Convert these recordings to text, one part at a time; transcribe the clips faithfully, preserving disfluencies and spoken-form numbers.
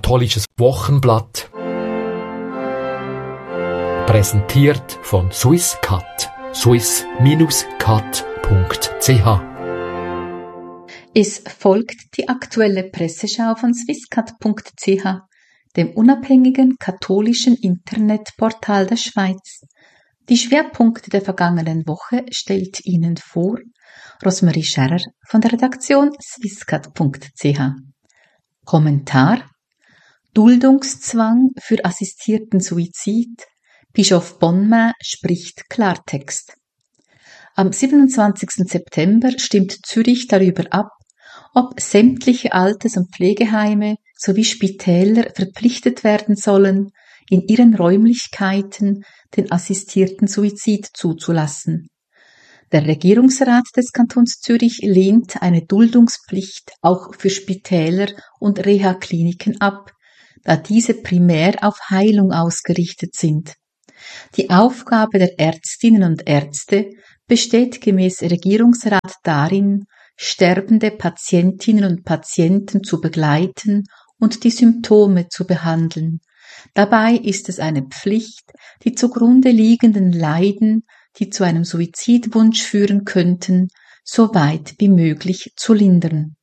katholisches Wochenblatt. Präsentiert von Swisscat. swiss Bindestrich cat punkt c h. Es folgt die aktuelle Presseschau von swisscat punkt c h, dem unabhängigen katholischen Internetportal der Schweiz. Die Schwerpunkte der vergangenen Woche stellt Ihnen vor Rosemarie Scherrer von der Redaktion swisscat punkt c h. Kommentar: Duldungszwang für assistierten Suizid. Bischof Bonmain spricht Klartext. Am siebenundzwanzigsten September stimmt Zürich darüber ab, ob sämtliche Alters- und Pflegeheime sowie Spitäler verpflichtet werden sollen, in ihren Räumlichkeiten den assistierten Suizid zuzulassen. Der Regierungsrat des Kantons Zürich lehnt eine Duldungspflicht auch für Spitäler und Reha-Kliniken ab, da diese primär auf Heilung ausgerichtet sind. Die Aufgabe der Ärztinnen und Ärzte besteht gemäß Regierungsrat darin, sterbende Patientinnen und Patienten zu begleiten und die Symptome zu behandeln. Dabei ist es eine Pflicht, die zugrunde liegenden Leiden, die zu einem Suizidwunsch führen könnten, so weit wie möglich zu lindern.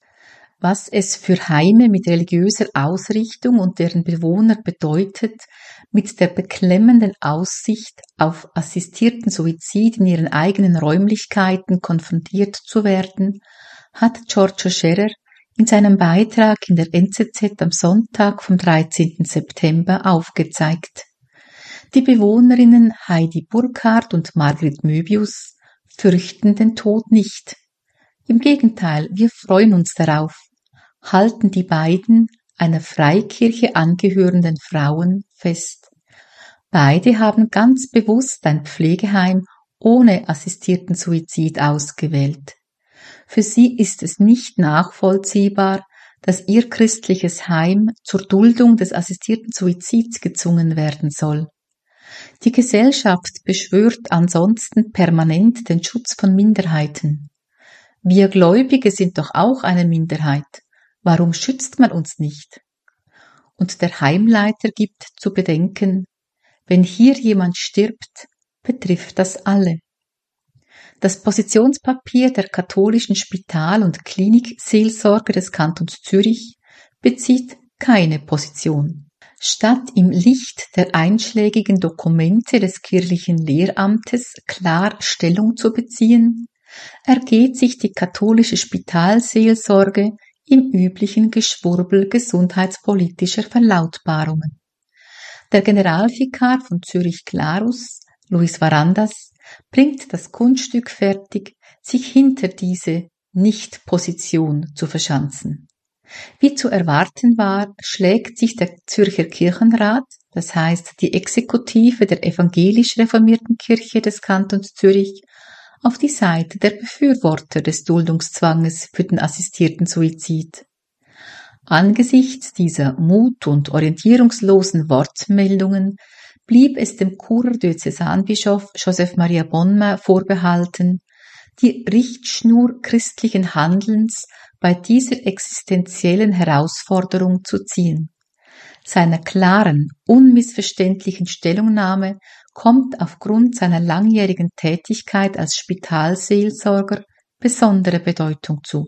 Was es für Heime mit religiöser Ausrichtung und deren Bewohner bedeutet, mit der beklemmenden Aussicht auf assistierten Suizid in ihren eigenen Räumlichkeiten konfrontiert zu werden, hat Giorgio Scherrer in seinem Beitrag in der N Z Z am Sonntag vom dreizehnten September aufgezeigt. Die Bewohnerinnen Heidi Burkhardt und Margrit Möbius fürchten den Tod nicht. Im Gegenteil, wir freuen uns darauf, halten die beiden einer Freikirche angehörenden Frauen fest. Beide haben ganz bewusst ein Pflegeheim ohne assistierten Suizid ausgewählt. Für sie ist es nicht nachvollziehbar, dass ihr christliches Heim zur Duldung des assistierten Suizids gezwungen werden soll. Die Gesellschaft beschwört ansonsten permanent den Schutz von Minderheiten. Wir Gläubige sind doch auch eine Minderheit. Warum schützt man uns nicht? Und der Heimleiter gibt zu bedenken, wenn hier jemand stirbt, betrifft das alle. Das Positionspapier der katholischen Spital- und Klinikseelsorger des Kantons Zürich bezieht keine Position. Statt im Licht der einschlägigen Dokumente des kirchlichen Lehramtes klar Stellung zu beziehen, ergeht sich die katholische Spitalseelsorge im üblichen Geschwurbel gesundheitspolitischer Verlautbarungen. Der Generalvikar von Zürich Clarus, Luis Varandas, bringt das Kunststück fertig, sich hinter diese Nicht-Position zu verschanzen. Wie zu erwarten war, schlägt sich der Zürcher Kirchenrat, das heißt die Exekutive der evangelisch reformierten Kirche des Kantons Zürich, auf die Seite der Befürworter des Duldungszwanges für den assistierten Suizid. Angesichts dieser mut- und orientierungslosen Wortmeldungen blieb es dem Churer Diözesanbischof Joseph Maria Bonmain vorbehalten, die Richtschnur christlichen Handelns bei dieser existenziellen Herausforderung zu ziehen. Seiner klaren, unmissverständlichen Stellungnahme kommt aufgrund seiner langjährigen Tätigkeit als Spitalseelsorger besondere Bedeutung zu.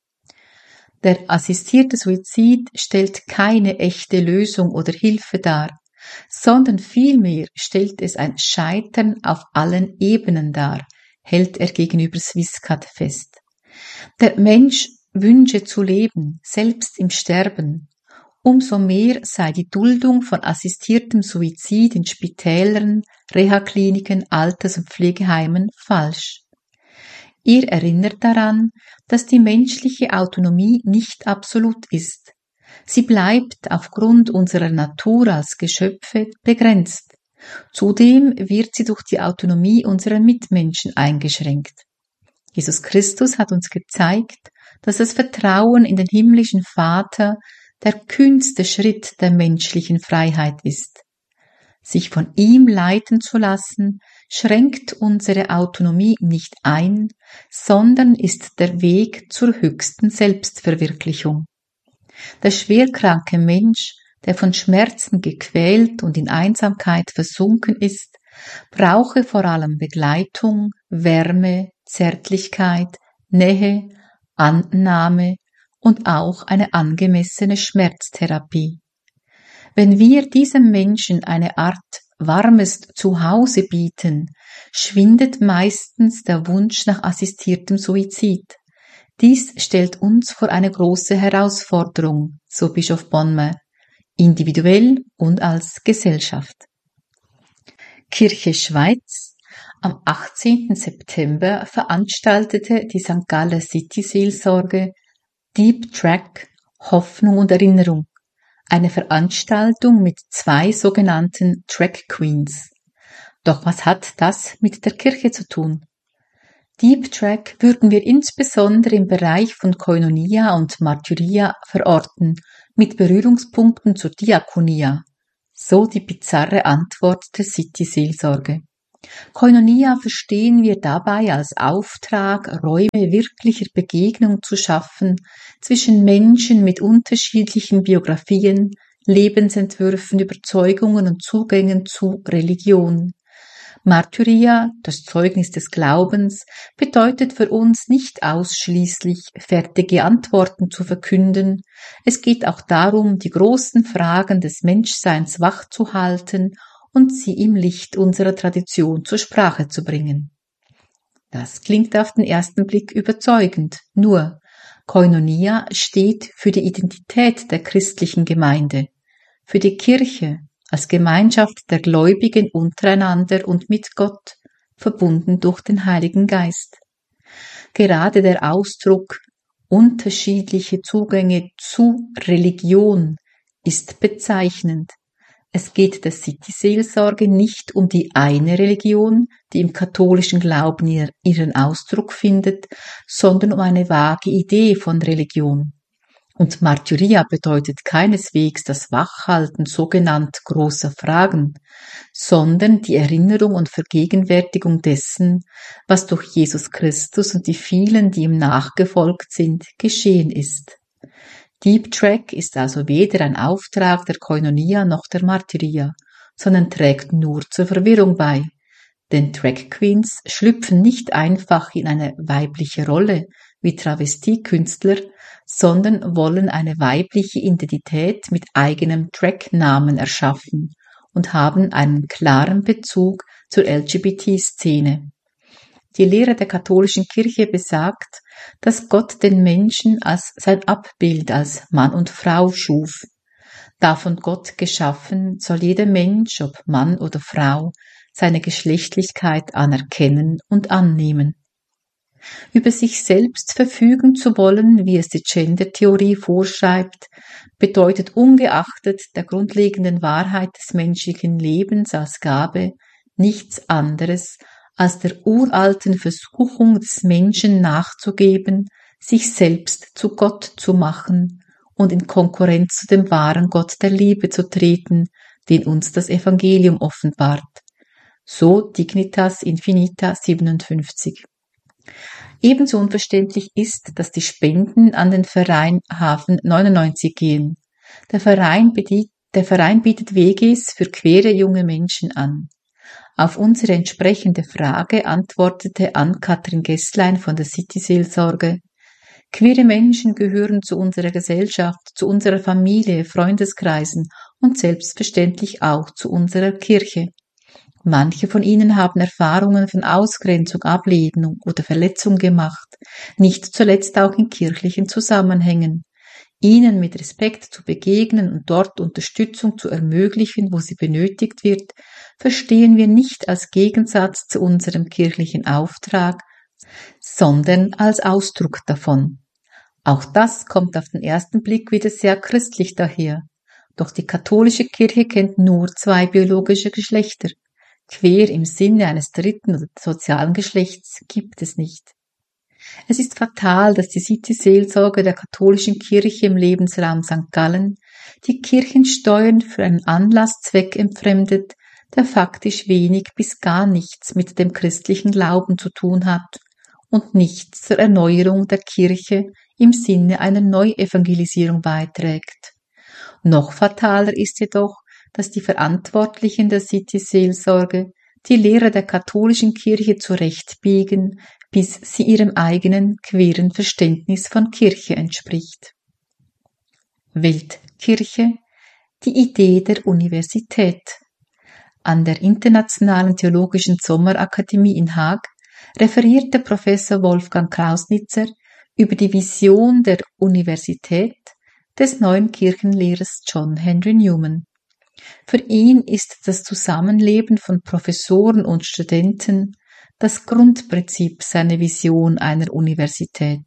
Der assistierte Suizid stellt keine echte Lösung oder Hilfe dar, sondern vielmehr stellt es ein Scheitern auf allen Ebenen dar, hält er gegenüber Swisscat fest. Der Mensch wünsche zu leben, selbst im Sterben. Umso mehr sei die Duldung von assistiertem Suizid in Spitälern, Reha-Kliniken, Alters- und Pflegeheimen falsch. Er erinnert daran, dass die menschliche Autonomie nicht absolut ist. Sie bleibt aufgrund unserer Natur als Geschöpfe begrenzt. Zudem wird sie durch die Autonomie unserer Mitmenschen eingeschränkt. Jesus Christus hat uns gezeigt, dass das Vertrauen in den himmlischen Vater der kühnste Schritt der menschlichen Freiheit ist. Sich von ihm leiten zu lassen, schränkt unsere Autonomie nicht ein, sondern ist der Weg zur höchsten Selbstverwirklichung. Der schwerkranke Mensch, der von Schmerzen gequält und in Einsamkeit versunken ist, brauche vor allem Begleitung, Wärme, Zärtlichkeit, Nähe, Annahme und auch eine angemessene Schmerztherapie. Wenn wir diesem Menschen eine Art warmes Zuhause bieten, schwindet meistens der Wunsch nach assistiertem Suizid. Dies stellt uns vor eine große Herausforderung, so Bischof Bonhomme, individuell und als Gesellschaft. Kirche Schweiz. Am achtzehnten September veranstaltete die Sankt Galler City-Seelsorge Deep Track Hoffnung und Erinnerung, eine Veranstaltung mit zwei sogenannten Track Queens. Doch was hat das mit der Kirche zu tun? Deep Track würden wir insbesondere im Bereich von Koinonia und Martyria verorten, mit Berührungspunkten zur Diakonia. So die bizarre Antwort der City-Seelsorge. Koinonia verstehen wir dabei als Auftrag, Räume wirklicher Begegnung zu schaffen zwischen Menschen mit unterschiedlichen Biografien, Lebensentwürfen, Überzeugungen und Zugängen zu Religion. Martyria, das Zeugnis des Glaubens, bedeutet für uns nicht ausschließlich fertige Antworten zu verkünden. Es geht auch darum, die großen Fragen des Menschseins wachzuhalten und sie im Licht unserer Tradition zur Sprache zu bringen. Das klingt auf den ersten Blick überzeugend, nur Koinonia steht für die Identität der christlichen Gemeinde, für die Kirche als Gemeinschaft der Gläubigen untereinander und mit Gott, verbunden durch den Heiligen Geist. Gerade der Ausdruck unterschiedliche Zugänge zu Religion ist bezeichnend. Es geht der City-Seelsorge nicht um die eine Religion, die im katholischen Glauben ihren Ausdruck findet, sondern um eine vage Idee von Religion. Und Martyria bedeutet keineswegs das Wachhalten sogenannt großer Fragen, sondern die Erinnerung und Vergegenwärtigung dessen, was durch Jesus Christus und die vielen, die ihm nachgefolgt sind, geschehen ist. Deep Track ist also weder ein Auftrag der Koinonia noch der Martyria, sondern trägt nur zur Verwirrung bei. Denn Track Queens schlüpfen nicht einfach in eine weibliche Rolle wie Travestiekünstler, sondern wollen eine weibliche Identität mit eigenem Track-Namen erschaffen und haben einen klaren Bezug zur L G B T-Szene. Die Lehre der katholischen Kirche besagt, dass Gott den Menschen als sein Abbild, als Mann und Frau schuf. Da von Gott geschaffen, soll jeder Mensch, ob Mann oder Frau, seine Geschlechtlichkeit anerkennen und annehmen. Über sich selbst verfügen zu wollen, wie es die Gender-Theorie vorschreibt, bedeutet ungeachtet der grundlegenden Wahrheit des menschlichen Lebens als Gabe nichts anderes, als der uralten Versuchung des Menschen nachzugeben, sich selbst zu Gott zu machen und in Konkurrenz zu dem wahren Gott der Liebe zu treten, den uns das Evangelium offenbart. So Dignitas Infinita siebenundfünfzig. Ebenso unverständlich ist, dass die Spenden an den Verein Hafen neunundneunzig gehen. Der Verein, bietet, der Verein bietet W Gs für queere junge Menschen an. Auf unsere entsprechende Frage antwortete Ann-Kathrin Gesslein von der City-Seelsorge: Queere Menschen gehören zu unserer Gesellschaft, zu unserer Familie, Freundeskreisen und selbstverständlich auch zu unserer Kirche. Manche von ihnen haben Erfahrungen von Ausgrenzung, Ablehnung oder Verletzung gemacht, nicht zuletzt auch in kirchlichen Zusammenhängen. Ihnen mit Respekt zu begegnen und dort Unterstützung zu ermöglichen, wo sie benötigt wird, verstehen wir nicht als Gegensatz zu unserem kirchlichen Auftrag, sondern als Ausdruck davon. Auch das kommt auf den ersten Blick wieder sehr christlich daher. Doch die katholische Kirche kennt nur zwei biologische Geschlechter. Queer im Sinne eines dritten oder sozialen Geschlechts gibt es nicht. Es ist fatal, dass die City-Seelsorge der katholischen Kirche im Lebensraum Sankt Gallen die Kirchensteuern für einen Anlasszweck entfremdet, der faktisch wenig bis gar nichts mit dem christlichen Glauben zu tun hat und nichts zur Erneuerung der Kirche im Sinne einer Neuevangelisierung beiträgt. Noch fataler ist jedoch, dass die Verantwortlichen der City-Seelsorge die Lehre der katholischen Kirche zurechtbiegen, bis sie ihrem eigenen queeren Verständnis von Kirche entspricht. Weltkirche, die Idee der Universität. An der Internationalen Theologischen Sommerakademie in Haag referierte Professor Wolfgang Krausnitzer über die Vision der Universität des neuen Kirchenlehrers John Henry Newman. Für ihn ist das Zusammenleben von Professoren und Studenten das Grundprinzip seiner Vision einer Universität.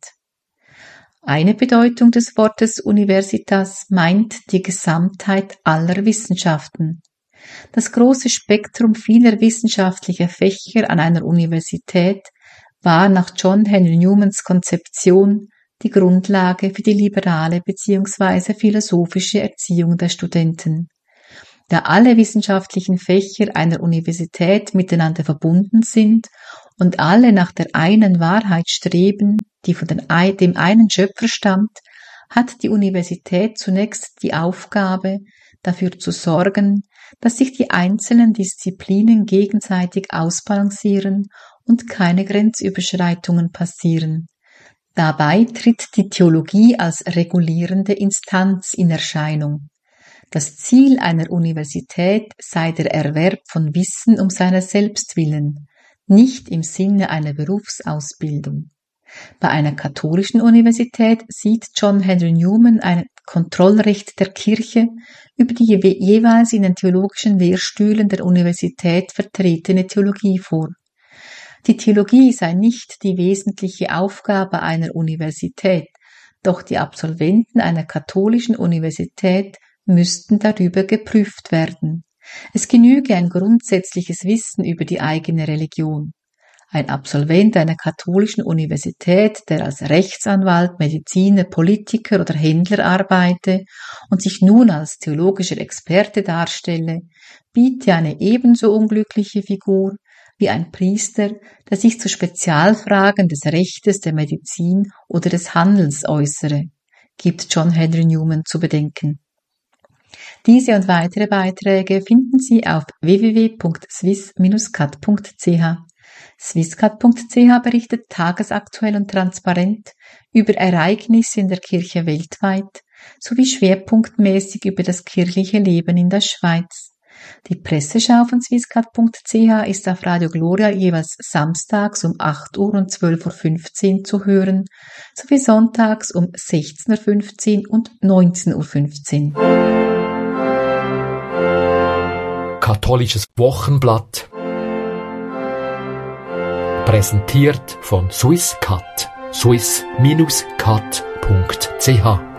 Eine Bedeutung des Wortes Universitas meint die Gesamtheit aller Wissenschaften. Das große Spektrum vieler wissenschaftlicher Fächer an einer Universität war nach John Henry Newmans Konzeption die Grundlage für die liberale bzw. philosophische Erziehung der Studenten. Da alle wissenschaftlichen Fächer einer Universität miteinander verbunden sind und alle nach der einen Wahrheit streben, die von dem einen Schöpfer stammt, hat die Universität zunächst die Aufgabe, dafür zu sorgen, dass sich die einzelnen Disziplinen gegenseitig ausbalancieren und keine Grenzüberschreitungen passieren. Dabei tritt die Theologie als regulierende Instanz in Erscheinung. Das Ziel einer Universität sei der Erwerb von Wissen um seiner selbst willen, nicht im Sinne einer Berufsausbildung. Bei einer katholischen Universität sieht John Henry Newman ein Kontrollrecht der Kirche über die jeweils in den theologischen Lehrstühlen der Universität vertretene Theologie vor. Die Theologie sei nicht die wesentliche Aufgabe einer Universität, doch die Absolventen einer katholischen Universität müssten darüber geprüft werden. Es genüge ein grundsätzliches Wissen über die eigene Religion. Ein Absolvent einer katholischen Universität, der als Rechtsanwalt, Mediziner, Politiker oder Händler arbeite und sich nun als theologischer Experte darstelle, biete eine ebenso unglückliche Figur wie ein Priester, der sich zu Spezialfragen des Rechtes, der Medizin oder des Handels äußere, gibt John Henry Newman zu bedenken. Diese und weitere Beiträge finden Sie auf w w w punkt swiss Bindestrich cat punkt c h. Swisscat punkt c h berichtet tagesaktuell und transparent über Ereignisse in der Kirche weltweit sowie schwerpunktmäßig über das kirchliche Leben in der Schweiz. Die Presseschau von Swisscat punkt c h ist auf Radio Gloria jeweils samstags um acht Uhr und zwölf Uhr fünfzehn zu hören, sowie sonntags um sechzehn Uhr fünfzehn und neunzehn Uhr fünfzehn. Katholisches Wochenblatt. Präsentiert von Swisscat. swiss Bindestrich cat punkt c h